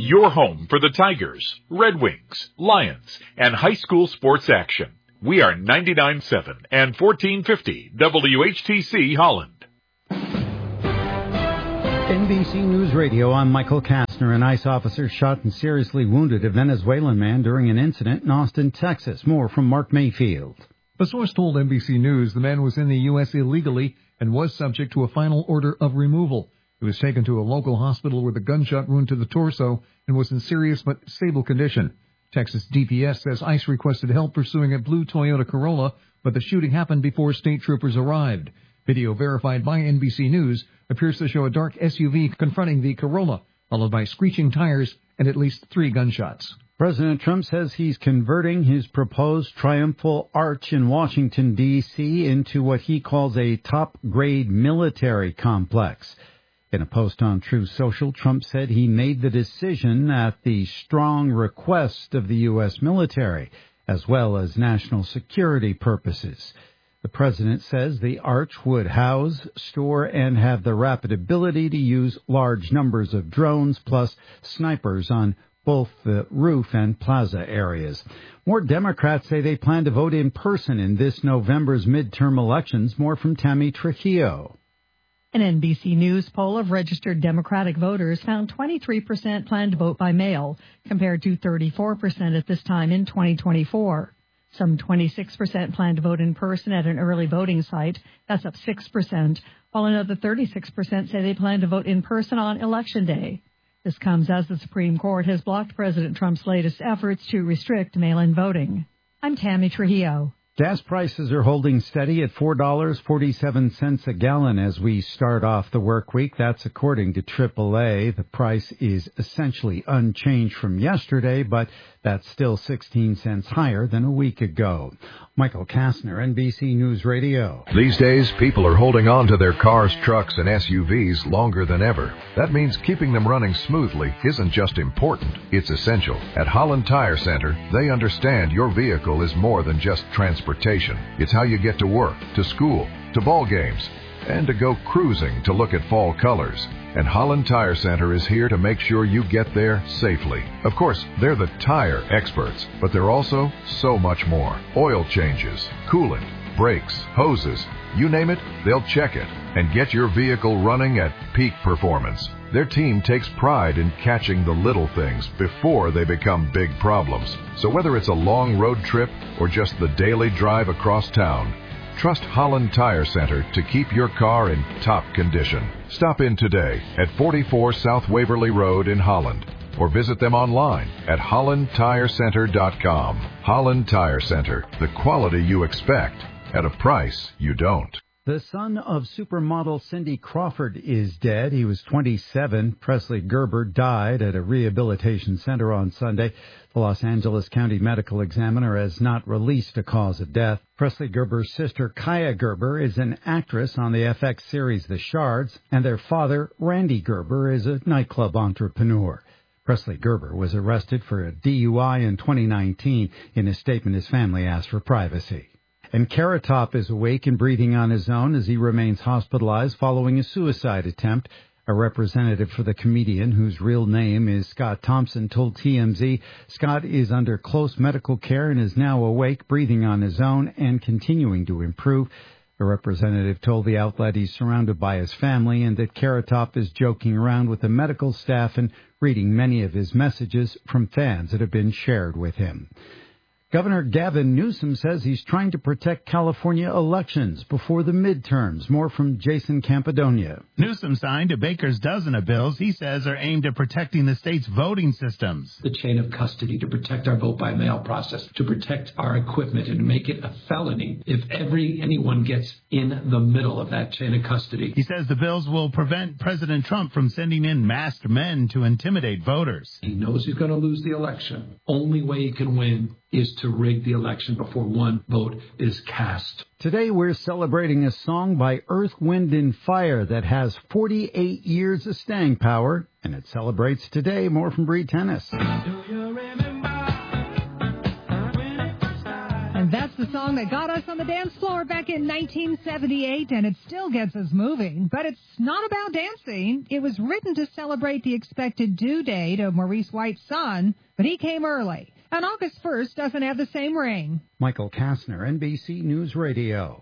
your home for the Tigers, Red Wings, Lions, and high school sports action. We are 99.7 and 1450 WHTC Holland. NBC News Radio, I'm Michael Kastner. An ICE officer shot and seriously wounded a Venezuelan man during an incident in Austin, Texas. More from Mark Mayfield. A source told NBC News the man was in the U.S. illegally and was subject to a final order of removal. He was taken to a local hospital with a gunshot wound to the torso and was in serious but stable condition. Texas DPS says ICE requested help pursuing a blue Toyota Corolla, but the shooting happened before state troopers arrived. Video verified by NBC News appears to show a dark SUV confronting the Corolla, followed by screeching tires and at least 3 gunshots. President Trump says he's converting his proposed triumphal arch in Washington, D.C. into what he calls a top-grade military complex. In a post on Truth Social, Trump said he made the decision at the strong request of the U.S. military, as well as national security purposes. The president says the arch would house, store, and have the rapid ability to use large numbers of drones, plus snipers on both the roof and plaza areas. More Democrats say they plan to vote in person in this November's midterm elections. More from Tammy Trujillo. An NBC News poll of registered Democratic voters found 23% plan to vote by mail, compared to 34% at this time in 2024. Some 26% plan to vote in person at an early voting site. That's up 6%, while another 36% say they plan to vote in person on Election Day. This comes as the Supreme Court has blocked President Trump's latest efforts to restrict mail-in voting. I'm Tammy Trujillo. Gas prices are holding steady at $4.47 a gallon as we start off the work week. That's according to AAA. The price is essentially unchanged from yesterday, but that's still 16 cents higher than a week ago. Michael Kastner, NBC News Radio. These days, people are holding on to their cars, trucks, and SUVs longer than ever. That means keeping them running smoothly isn't just important, it's essential. At Holland Tire Center, they understand your vehicle is more than just transportation. It's how you get to work, to school, to ball games, and to go cruising to look at fall colors. And Holland Tire Center is here to make sure you get there safely. Of course, they're the tire experts, but they're also so much more. Oil changes, coolant, brakes, hoses, you name it, they'll check it and get your vehicle running at peak performance. Their team takes pride in catching the little things before they become big problems. So whether it's a long road trip or just the daily drive across town, trust Holland Tire Center to keep your car in top condition. Stop in today at 44 South Waverly Road in Holland, or visit them online at hollandtirecenter.com. Holland Tire Center, the quality you expect at a price you don't. The son of supermodel Cindy Crawford is dead. He was 27. Presley Gerber died at a rehabilitation center on Sunday. The Los Angeles County Medical Examiner has not released a cause of death. Presley Gerber's sister, Kaya Gerber, is an actress on the FX series The Shards, and their father, Randy Gerber, is a nightclub entrepreneur. Presley Gerber was arrested for a DUI in 2019. In a statement, his family asked for privacy. And Carrot Top is awake and breathing on his own as he remains hospitalized following a suicide attempt. A representative for the comedian, whose real name is Scott Thompson, told TMZ Scott is under close medical care and is now awake, breathing on his own, and continuing to improve. The representative told the outlet he's surrounded by his family and that Carrot Top is joking around with the medical staff and reading many of his messages from fans that have been shared with him. Governor Gavin Newsom says he's trying to protect California elections before the midterms. More from Jason Campidonia. Newsom signed a baker's dozen of bills he says are aimed at protecting the state's voting systems. The chain of custody to protect our vote-by-mail process, to protect our equipment and make it a felony if anyone gets in the middle of that chain of custody. He says the bills will prevent President Trump from sending in masked men to intimidate voters. He knows he's going to lose the election. Only way he can win is to rig the election before one vote is cast. Today we're celebrating a song by Earth, Wind and Fire that has 48 years of staying power, and it celebrates today. More from Bree Tennis. And that's the the song that got us on the dance floor back in 1978, and it still gets us moving. But it's not about dancing. It was written to celebrate the expected due date of Maurice White's son, but he came early. And August 1st doesn't have the same ring. Michael Kastner, NBC News Radio.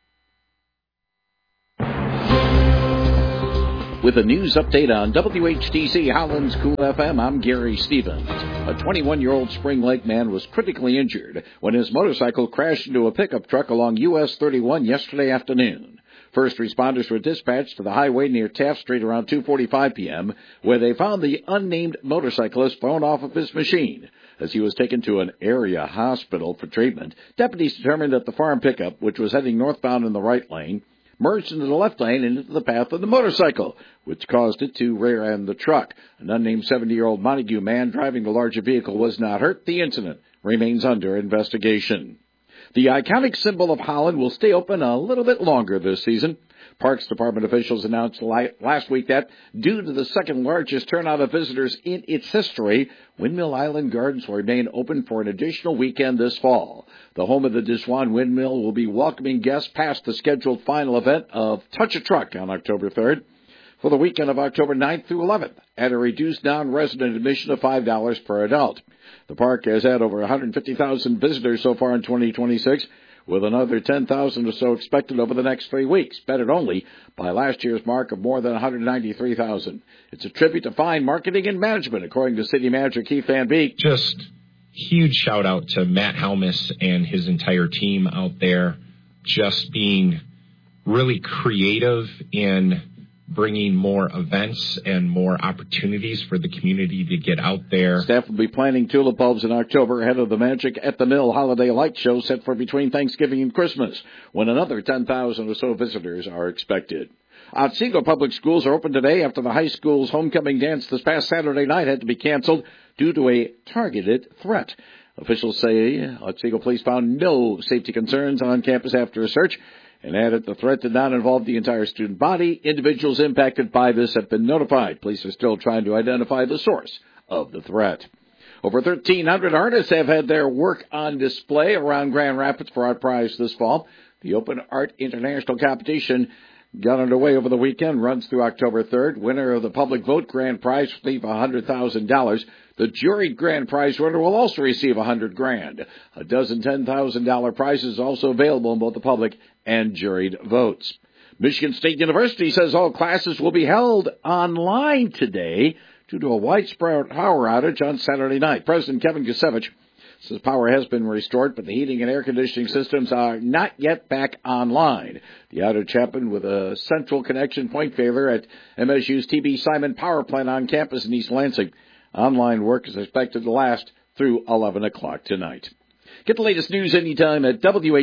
With a news update on WHTC Holland's Cool FM, I'm Gary Stevens. A 21-year-old Spring Lake man was critically injured when his motorcycle crashed into a pickup truck along US 31 yesterday afternoon. First responders were dispatched to the highway near Taft Street around 2:45 p.m., where they found the unnamed motorcyclist thrown off of his machine. As he was taken to an area hospital for treatment, deputies determined that the farm pickup, which was heading northbound in the right lane, merged into the left lane and into the path of the motorcycle, which caused it to rear-end the truck. An unnamed 70-year-old Montague man driving the larger vehicle was not hurt. The incident remains under investigation. The iconic symbol of Holland will stay open a little bit longer this season. Parks Department officials announced last week that, due to the second-largest turnout of visitors in its history, Windmill Island Gardens will remain open for an additional weekend this fall. The home of the Diswan Windmill will be welcoming guests past the scheduled final event of Touch a Truck on October 3rd for the weekend of October 9th through 11th at a reduced non-resident admission of $5 per adult. The park has had over 150,000 visitors so far in 2026, with another 10,000 or so expected over the next 3 weeks, bettered only by last year's mark of more than 193,000. It's a tribute to fine marketing and management, according to City Manager Keith Van Beek. Just huge shout-out to Matt Helmus and his entire team out there, just being really creative in bringing more events and more opportunities for the community to get out there. Staff will be planting tulip bulbs in October ahead of the Magic at the Mill Holiday Light Show set for between Thanksgiving and Christmas, when another 10,000 or so visitors are expected. Otsego Public Schools are open today after the high school's homecoming dance this past Saturday night had to be canceled due to a targeted threat. Officials say Otsego Police found no safety concerns on campus after a search, and added the threat did not involve the entire student body. Individuals impacted by this have been notified. Police are still trying to identify the source of the threat. Over 1,300 artists have had their work on display around Grand Rapids for Art Prize this fall. The Open Art International Competition got underway over the weekend, runs through October 3rd. Winner of the public vote grand prize will receive $100,000. The juried grand prize winner will also receive $100,000. A dozen $10,000 prizes also available in both the public and juried votes. Michigan State University says all classes will be held online today due to a widespread power outage on Saturday night. President Kevin Kusevich says power has been restored, but the heating and air conditioning systems are not yet back online. The outage happened with a central connection point failure at MSU's TB Simon power plant on campus in East Lansing. Online work is expected to last through 11 o'clock tonight. Get the latest news anytime at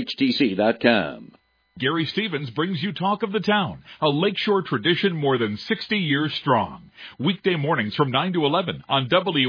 WHTC.com. Gary Stevens brings you Talk of the Town, a lakeshore tradition more than 60 years strong. Weekday mornings from 9 to 11 on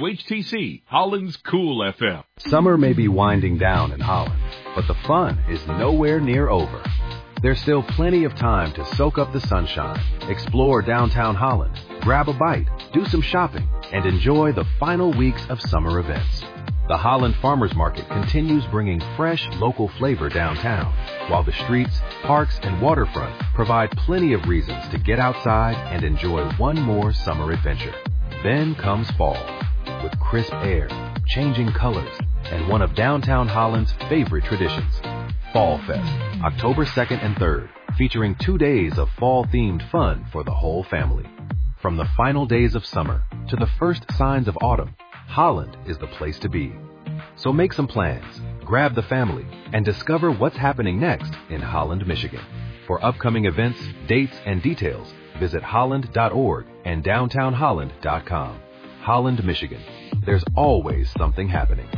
WHTC, Holland's Cool FM. Summer may be winding down in Holland, but the fun is nowhere near over. There's still plenty of time to soak up the sunshine, explore downtown Holland, grab a bite, do some shopping, and enjoy the final weeks of summer events. The Holland Farmers Market continues bringing fresh local flavor downtown, while the streets, parks, and waterfront provide plenty of reasons to get outside and enjoy one more summer adventure. Then comes fall, with crisp air, changing colors, and one of downtown Holland's favorite traditions, Fall Fest, October 2nd and 3rd, featuring 2 days of fall-themed fun for the whole family. From the final days of summer to the first signs of autumn, Holland is the place to be. So make some plans, grab the family, and discover what's happening next in Holland, Michigan. For upcoming events, dates, and details, visit holland.org and downtownholland.com. Holland, Michigan. There's always something happening.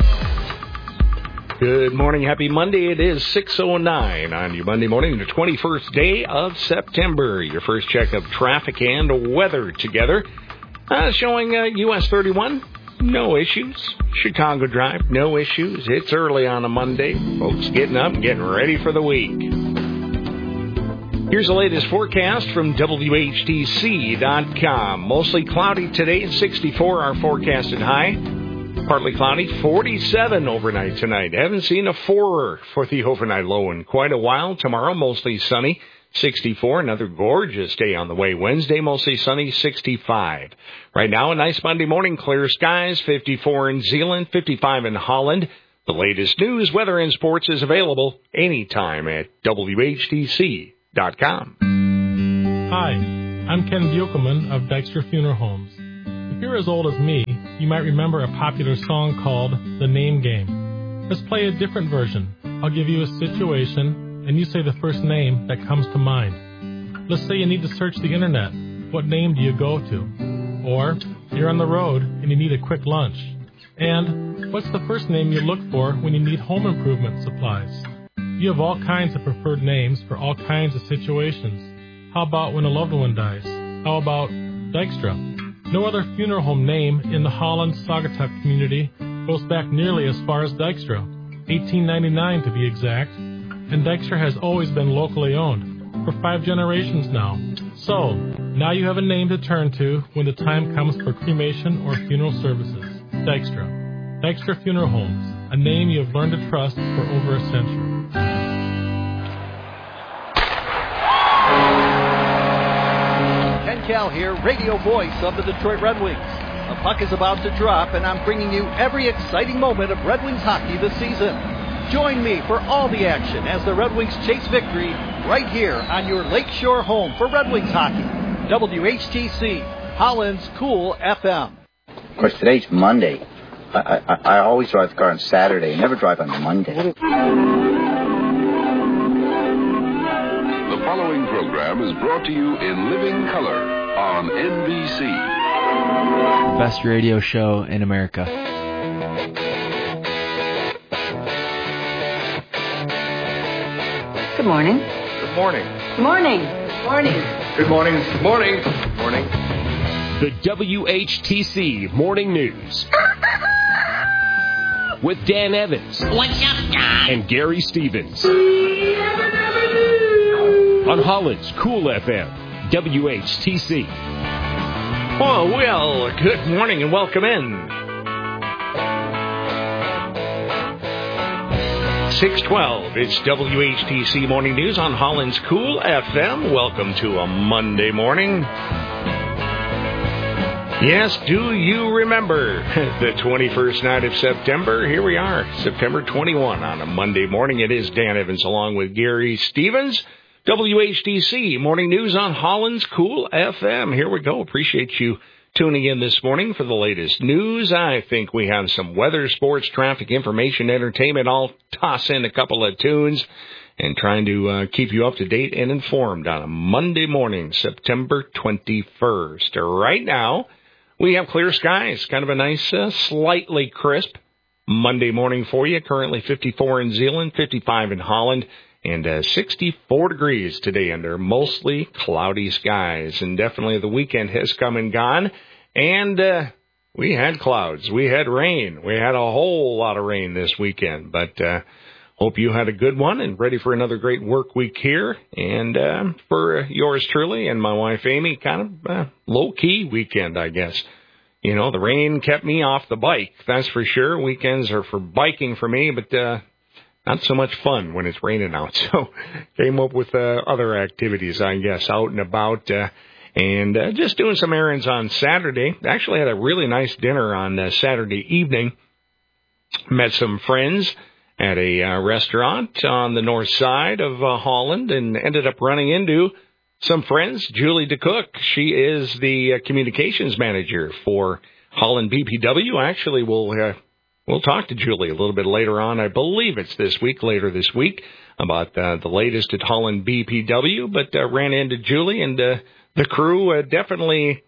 Good morning. Happy Monday. It is 6:09 on your Monday morning, the 21st day of September. Your first check of traffic and weather together. Showing US 31. No issues. Chicago Drive, no issues. It's early on a Monday. Folks getting up and getting ready for the week. Here's the latest forecast from WHTC.com. Mostly cloudy today, 64 our forecasted high. Partly cloudy, 47 overnight tonight. Haven't seen a 4 for the overnight low in quite a while. Tomorrow, mostly sunny, 64. Another gorgeous day on the way. Wednesday, mostly sunny, 65. Right now, a nice Monday morning, clear skies, 54 in Zeeland, 55 in Holland. The latest news, weather, and sports is available anytime at WHTC.com. Hi, I'm Ken Buchelman of Dykstra Funeral Homes. If you're as old as me, you might remember a popular song called The Name Game. Let's play a different version. I'll give you a situation, and you say the first name that comes to mind. Let's say you need to search the internet. What name do you go to? Or you're on the road and you need a quick lunch. And what's the first name you look for when you need home improvement supplies? You have all kinds of preferred names for all kinds of situations. How about when a loved one dies? How about Dykstra? No other funeral home name in the Holland-Saugatuck community goes back nearly as far as Dykstra, 1899 to be exact, and Dykstra has always been locally owned, for 5 generations now. So, now you have a name to turn to when the time comes for cremation or funeral services. Dykstra. Dykstra Funeral Homes, a name you have learned to trust for over a century. Ken Cal here, radio voice of the Detroit Red Wings. The puck is about to drop, and I'm bringing you every exciting moment of Red Wings hockey this season. Join me for all the action as the Red Wings chase victory right here on your Lakeshore home for Red Wings hockey. WHTC, Holland's Cool FM. Of course, today's Monday. I always drive the car on Saturday. I never drive on Monday. The following program is brought to you in living color on NBC. Best radio show in America. Good morning. Good morning. Good morning. Good morning. Good morning. Good morning. Good morning. The WHTC Morning News. With Dan Evans. What's up, Don? And Gary Stevens. On Holland's Cool FM, WHTC. Oh, well, good morning and welcome in. 6:12, it's WHTC Morning News on Holland's Cool FM. Welcome to a Monday morning. Yes, do you remember the 21st night of September? Here we are, September 21 on a Monday morning. It is Dan Evans along with Gary Stevens. WHTC Morning News on Holland's Cool FM. Here we go. Appreciate you tuning in this morning for the latest news. I think we have some weather, sports, traffic, information, entertainment. I'll toss in a couple of tunes and trying to keep you up to date and informed on a Monday morning, September 21st. Right now, we have clear skies, kind of a nice, slightly crisp Monday morning for you. Currently 54 in Zeeland, 55 in Holland, and 64 degrees today under mostly cloudy skies. And definitely the weekend has come and gone, and we had clouds. We had rain. We had a whole lot of rain this weekend, but hope you had a good one and ready for another great work week here. And for yours truly and my wife Amy, kind of low-key weekend, I guess. You know, the rain kept me off the bike, that's for sure. Weekends are for biking for me, but not so much fun when it's raining out. So came up with other activities, I guess, out and about. And just doing some errands on Saturday. Actually had a really nice dinner on Saturday evening. Met some friends at a restaurant on the north side of Holland and ended up running into some friends. Julie DeCook, she is the communications manager for Holland BPW. Actually, we'll talk to Julie a little bit later on. I believe it's later this week, about the latest at Holland BPW. But ran into Julie and the crew. Definitely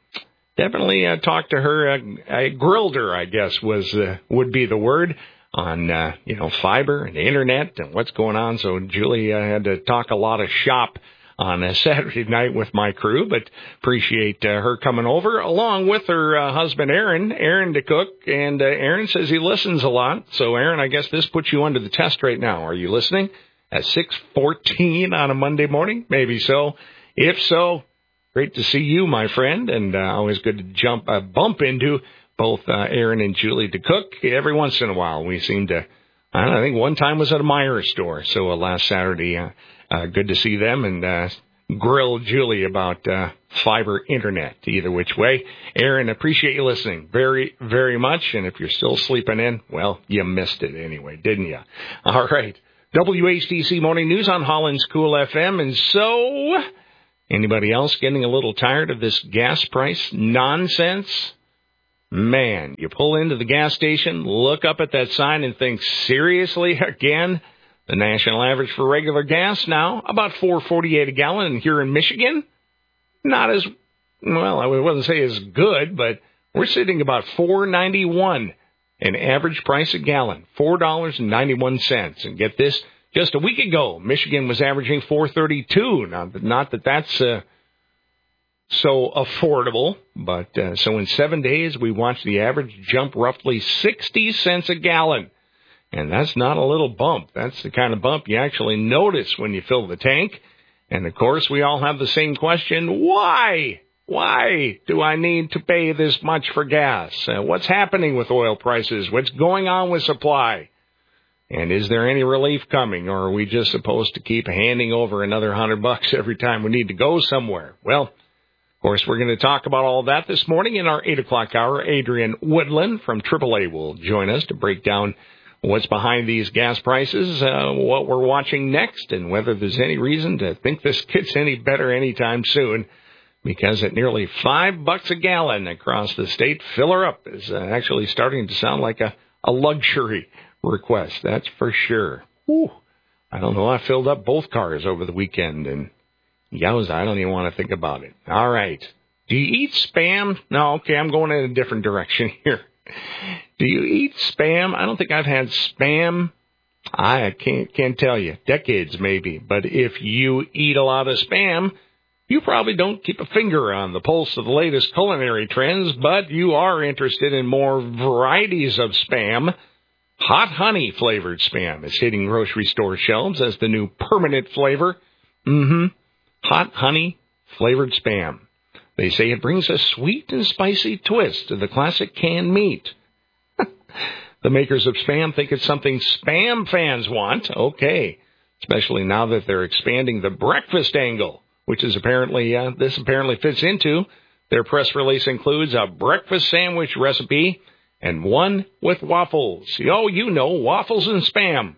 talked to her. I grilled her, I guess would be the word, on fiber and the internet and what's going on. So Julie had to talk a lot of shop on a Saturday night with my crew, but appreciate her coming over along with her husband Aaron DeCook. And Aaron says he listens a lot. So Aaron, I guess this puts you under the test right now. Are you listening at 6:14 on a Monday morning? Maybe so. If so, great to see you, my friend, and always good to bump into. both Aaron and Julie to cook. Every once in a while, we seem to, I think one time was at a Meijer store. So last Saturday, good to see them and grill Julie about fiber internet, either which way. Aaron, appreciate you listening very, very much. And if you're still sleeping in, well, you missed it anyway, didn't you? All right. WHTC Morning News on Holland's Cool FM. And so, anybody else getting a little tired of this gas price nonsense? Man, you pull into the gas station, look up at that sign and think, seriously, again? The national average for regular gas now, about $4.48 a gallon. And here in Michigan, not as, well, I wouldn't say as good, but we're sitting about $4.91, an average price a gallon, $4.91. And get this, just a week ago, Michigan was averaging $4.32. Not that that's so affordable, but so in 7 days, we watched the average jump roughly 60 cents a gallon. And that's not a little bump. That's the kind of bump you actually notice when you fill the tank. And, of course, we all have the same question. Why? Why do I need to pay this much for gas? What's happening with oil prices? What's going on with supply? And is there any relief coming? Or are we just supposed to keep handing over another $100 every time we need to go somewhere? Well, of course, we're going to talk about all that this morning in our 8 o'clock hour. Adrian Woodland from AAA will join us to break down what's behind these gas prices, what we're watching next, and whether there's any reason to think this gets any better anytime soon, because at nearly $5 a gallon across the state, fill her up is actually starting to sound like a luxury request, that's for sure. Whew. I don't know, I filled up both cars over the weekend, and yowza, I don't even want to think about it. All right. Do you eat Spam? No, okay, I'm going in a different direction here. Do you eat Spam? I don't think I've had Spam. I can't tell you. Decades, maybe. But if you eat a lot of Spam, you probably don't keep a finger on the pulse of the latest culinary trends, but you are interested in more varieties of Spam. Hot honey flavored Spam is hitting grocery store shelves as the new permanent flavor. Hot honey flavored Spam. They say it brings a sweet and spicy twist to the classic canned meat. The makers of Spam think it's something Spam fans want. Okay. Especially now that they're expanding the breakfast angle, which is apparently, this apparently fits into. Their press release includes a breakfast sandwich recipe and one with waffles. Oh, you know, waffles and Spam.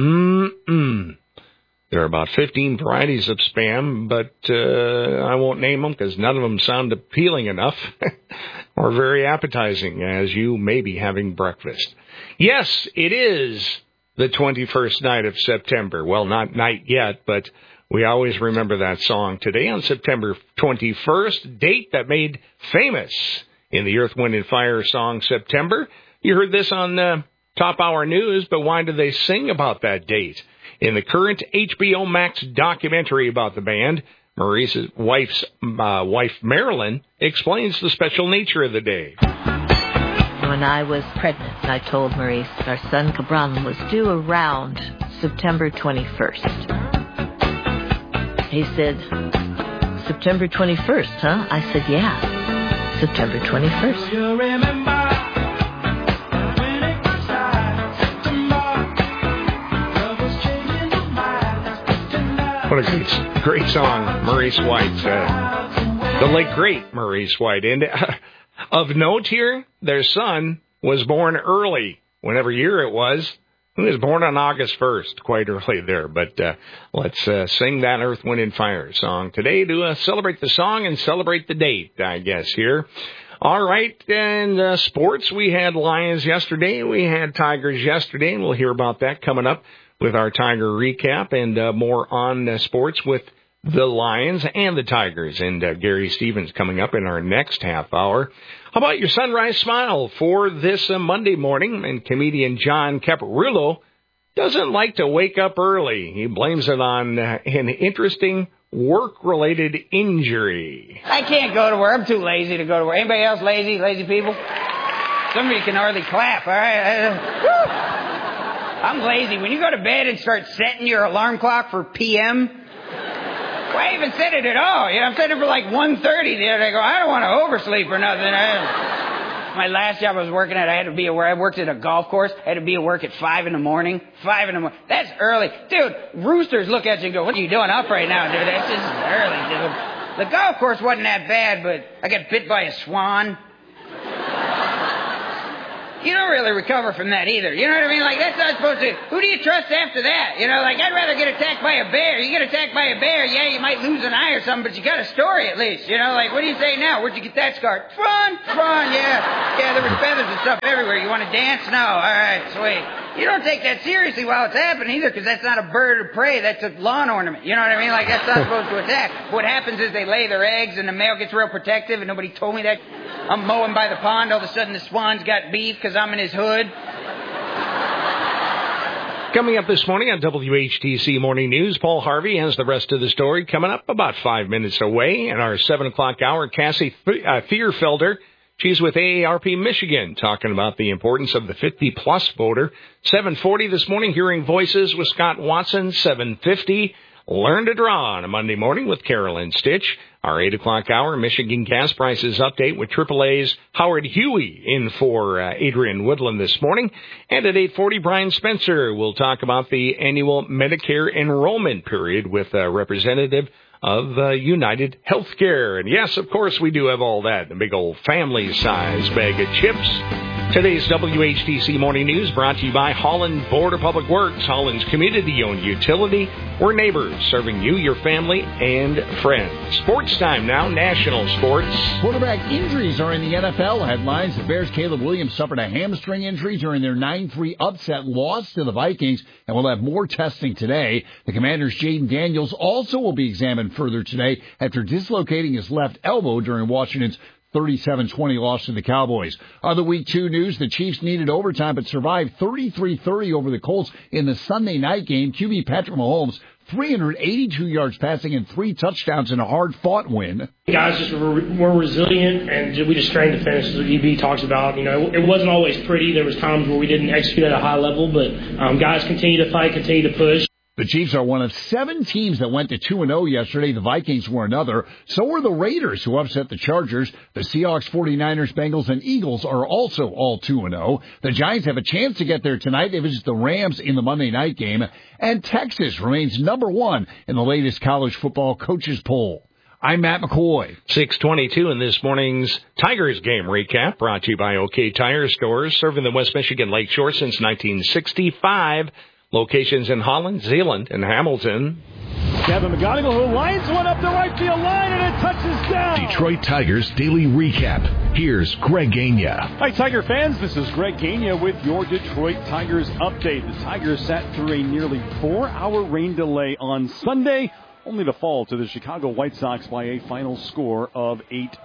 There are about 15 varieties of Spam, but I won't name them because none of them sound appealing enough or very appetizing as you may be having breakfast. Yes, it is the 21st night of September. Well, not night yet, but we always remember that song. Today on September 21st, date that made famous in the Earth, Wind, and Fire song September. You heard this on Top Hour News, but why do they sing about that date? In the current HBO Max documentary about the band, Maurice's wife, Marilyn, explains the special nature of the day. When I was pregnant, I told Maurice our son Cabran was due around September 21st. He said, September 21st, huh? I said, yeah, September 21st. You remember? What a great song, Maurice White. The late, great Maurice White. And of note here, their son was born early, whenever year it was. He was born on August 1st, quite early there. But let's sing that Earth, Wind, and Fire song today to celebrate the song and celebrate the date, I guess, here. All right, and sports, we had Lions yesterday. We had Tigers yesterday, and we'll hear about that coming up with our Tiger recap and more on sports with the Lions and the Tigers. And Gary Stevens coming up in our next half hour. How about your sunrise smile for this Monday morning? And comedian John Caparulo doesn't like to wake up early. He blames it on an interesting work-related injury. I can't go to work. I'm too lazy to go to work. Anybody else lazy? Lazy people? Some of you can hardly clap, all right? I'm lazy. When you go to bed and start setting your alarm clock for PM, why even set it at all? You know, I'm setting it for like 1:30 the other day. I go, I don't want to oversleep or nothing. My last job I was working at, I worked at a golf course. I had to be at work at 5 in the morning. 5 in the morning. That's early. Dude, roosters look at you and go, what are you doing up right now, dude? That's just early, dude. The golf course wasn't that bad, but I got bit by a swan. You don't really recover from that either. You know what I mean? Like, that's not supposed to... Who do you trust after that? You know, like, I'd rather get attacked by a bear. You get attacked by a bear, yeah, you might lose an eye or something, but you got a story at least. You know, like, what do you say now? Where'd you get that scar? Front, yeah. Yeah, there was feathers and stuff everywhere. You want to dance? No. All right, sweet. You don't take that seriously while it's happening either, because that's not a bird of prey. That's a lawn ornament. You know what I mean? Like, that's not supposed to attack. What happens is they lay their eggs, and the male gets real protective, and nobody told me that. I'm mowing by the pond. All of a sudden, the swan's got beef because I'm in his hood. Coming up this morning on WHTC Morning News, Paul Harvey has the rest of the story coming up about 5 minutes away. In our 7 o'clock hour, Cassie Thierfelder, she's with AARP Michigan, talking about the importance of the 50-plus voter. 7:40 this morning, Hearing Voices with Scott Watson. 7:50, Learn to Draw on a Monday morning with Carolyn Stitch. Our 8 o'clock hour, Michigan gas prices update with AAA's Howard Huey in for Adrian Woodland this morning. And at 8:40, Brian Spencer will talk about the annual Medicare enrollment period with a representative of United Healthcare. And yes, of course, we do have all that. A big old family-sized bag of chips. Today's WHTC Morning News brought to you by Holland Board of Public Works, Holland's community-owned utility. We're neighbors, serving you, your family, and friends. Sports time now, national sports. Quarterback injuries are in the NFL headlines. The Bears' Caleb Williams suffered a hamstring injury during their 9-3 upset loss to the Vikings, and will have more testing today. The Commanders' Jaden Daniels also will be examined further today after dislocating his left elbow during Washington's 37-20 loss to the Cowboys. Other Week 2 news, the Chiefs needed overtime but survived 33-30 over the Colts in the Sunday night game. QB Patrick Mahomes, 382 yards passing and 3 touchdowns in a hard-fought win. Guys just were resilient, and we just trained to finish, as EB talks about. You know, it wasn't always pretty. There was times where we didn't execute at a high level, but guys continue to fight, continue to push. The Chiefs are one of 7 teams that went to 2-0 yesterday. The Vikings were another. So were the Raiders, who upset the Chargers. The Seahawks, 49ers, Bengals, and Eagles are also all 2-0. The Giants have a chance to get there tonight. They visit the Rams in the Monday night game. And Texas remains number 1 in the latest college football coaches poll. I'm Matt McCoy. 6:22 in this morning's Tigers game recap, brought to you by OK Tire Stores, serving the West Michigan Lakeshore since 1965. Locations in Holland, Zeeland, and Hamilton. Kevin McGonigal, who lines one up the right field line, and it touches down. Detroit Tigers Daily Recap. Here's Greg Gagne. Hi, Tiger fans. This is Greg Gagne with your Detroit Tigers update. The Tigers sat through a nearly 4-hour rain delay on Sunday, only to fall to the Chicago White Sox by a final score of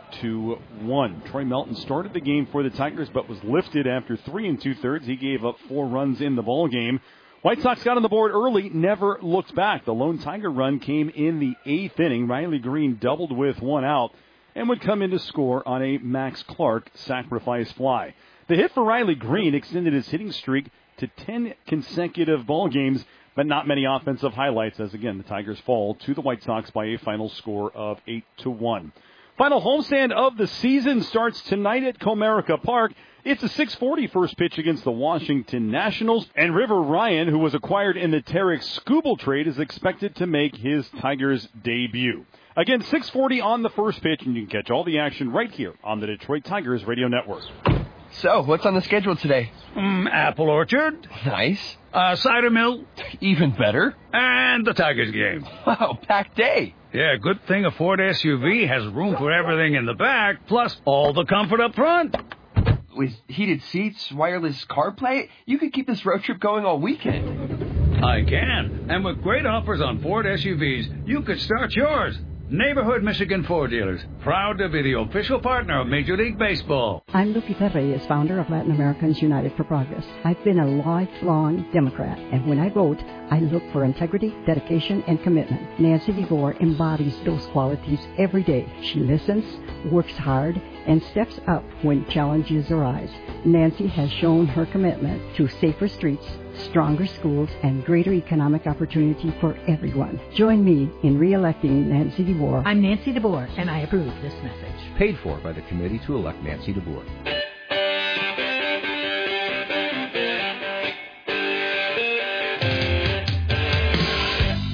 8-1. Troy Melton started the game for the Tigers, but was lifted after 3 2/3. He gave up 4 runs in the ballgame. White Sox got on the board early, never looked back. The lone Tiger run came in the 8th inning. Riley Green doubled with 1 out and would come in to score on a Max Clark sacrifice fly. The hit for Riley Green extended his hitting streak to 10 consecutive ball games, but not many offensive highlights as, again, the Tigers fall to the White Sox by a final score of 8-1. Final homestand of the season starts tonight at Comerica Park. It's a 6:40 first pitch against the Washington Nationals, and River Ryan, who was acquired in the Tarek Skubal trade, is expected to make his Tigers debut. Again, 6:40 on the first pitch, and you can catch all the action right here on the Detroit Tigers Radio Network. So, what's on the schedule today? Apple orchard. Nice. Cider mill. Even better. And the Tigers game. Wow, packed day. Yeah, good thing a Ford SUV has room for everything in the back, plus all the comfort up front. With heated seats, wireless CarPlay, you could keep this road trip going all weekend. I can. And with great offers on Ford SUVs, you could start yours. Neighborhood Michigan Ford dealers, proud to be the official partner of Major League Baseball. I'm Lupita Reyes, founder of Latin Americans United for Progress. I've been a lifelong Democrat, and when I vote, I look for integrity, dedication, and commitment. Nancy DeVore embodies those qualities every day. She listens, works hard, and steps up when challenges arise. Nancy has shown her commitment to safer streets, stronger schools, and greater economic opportunity for everyone. Join me in re-electing Nancy DeVore. I'm Nancy DeVore, and I approve this message. Paid for by the Committee to Elect Nancy DeVore.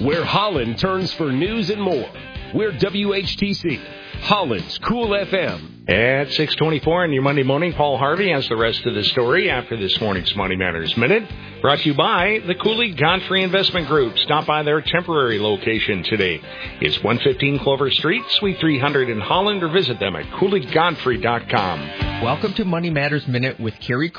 where Holland turns for news and more. We're WHTC, Holland's Cool FM. At 6:24 on your Monday morning, Paul Harvey has the rest of the story after this morning's Money Matters Minute. Brought to you by the Cooley Godfrey Investment Group. Stop by their temporary location today. It's 115 Clover Street, Suite 300 in Holland, or visit them at CooleyGodfrey.com. Welcome to Money Matters Minute with Kerry